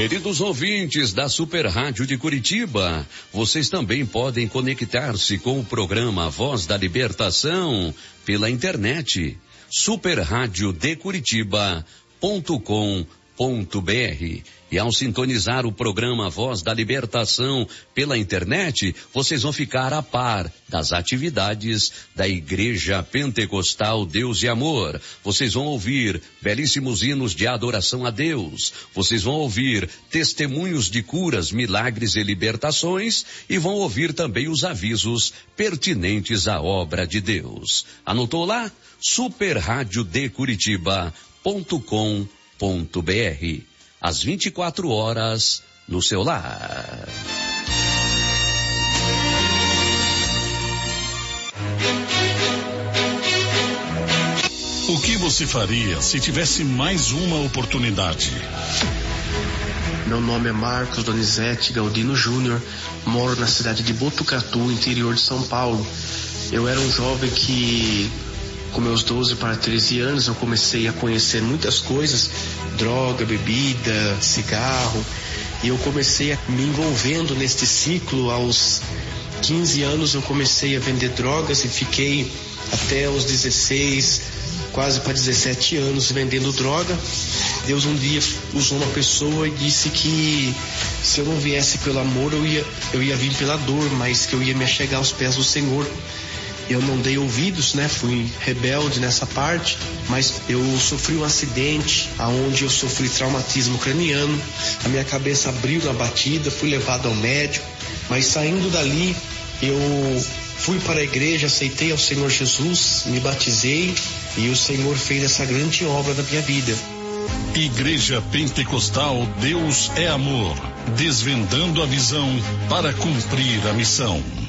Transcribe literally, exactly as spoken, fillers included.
Queridos ouvintes da Super Rádio de Curitiba, vocês também podem conectar-se com o programa Voz da Libertação pela internet, super rádio de curitiba ponto com ponto br. E ao sintonizar o programa Voz da Libertação pela internet, vocês vão ficar a par das atividades da Igreja Pentecostal Deus e Amor. Vocês vão ouvir belíssimos hinos de adoração a Deus. Vocês vão ouvir testemunhos de curas, milagres e libertações, e vão ouvir também os avisos pertinentes à obra de Deus. Anotou lá? super rádio de curitiba ponto com ponto br. Às vinte e quatro horas no seu lar. O que você faria se tivesse mais uma oportunidade? Meu nome é Marcos Donizete Galdino Júnior, moro na cidade de Botucatu, interior de São Paulo. Eu era um jovem que, com meus doze para treze anos, eu comecei a conhecer muitas coisas, droga, bebida, cigarro, e eu comecei a me envolvendo neste ciclo. Aos quinze anos eu comecei a vender drogas e fiquei até os dezesseis, quase para dezessete anos vendendo droga. Deus um dia usou uma pessoa e disse que se eu não viesse pelo amor, eu ia, eu ia vir pela dor, mas que eu ia me achegar aos pés do Senhor. Eu não dei ouvidos, né? Fui rebelde nessa parte, mas eu sofri um acidente aonde eu sofri traumatismo craniano, a minha cabeça abriu na batida, fui levado ao médico, mas saindo dali eu fui para a igreja, aceitei ao Senhor Jesus, me batizei e o Senhor fez essa grande obra na minha vida. Igreja Pentecostal Deus é Amor, desvendando a visão para cumprir a missão.